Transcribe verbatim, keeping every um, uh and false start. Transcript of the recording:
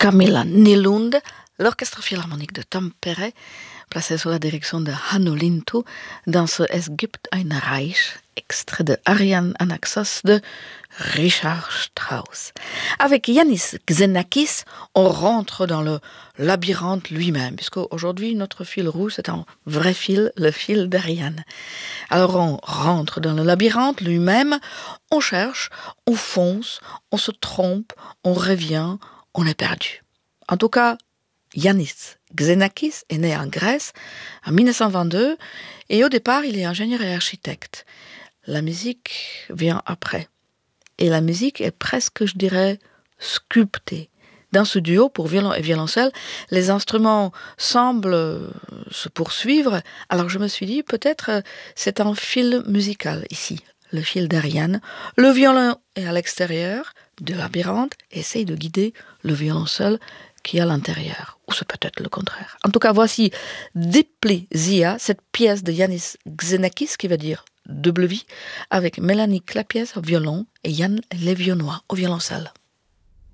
Camilla Nylund, l'Orchestre Philharmonique de Tampere, placé sous la direction de Hanno Lintu, dans ce Es gibt ein Reich, extrait de Ariane Anaxos de Richard Strauss. Avec Yannis Xenakis, on rentre dans le labyrinthe lui-même, puisque aujourd'hui notre fil rouge c'est un vrai fil, le fil d'Ariane. Alors on rentre dans le labyrinthe lui-même, on cherche, on fonce, on se trompe, on revient, on est perdu. En tout cas, Yannis Xenakis est né en Grèce en dix-neuf cent vingt-deux et au départ il est ingénieur et architecte. La musique vient après. Et la musique est presque, je dirais, sculptée. Dans ce duo pour violon et violoncelle, les instruments semblent se poursuivre. Alors je me suis dit, peut-être c'est un fil musical ici, le fil d'Ariane. Le violon est à l'extérieur du labyrinthe et essaye de guider le violoncelle qui est à l'intérieur. Ou c'est peut-être le contraire. En tout cas, voici Diplizia, cette pièce de Yannis Xenakis qui veut dire double vie, avec Mélanie Clapiès au violon et Yann Lévionnois au violoncelle.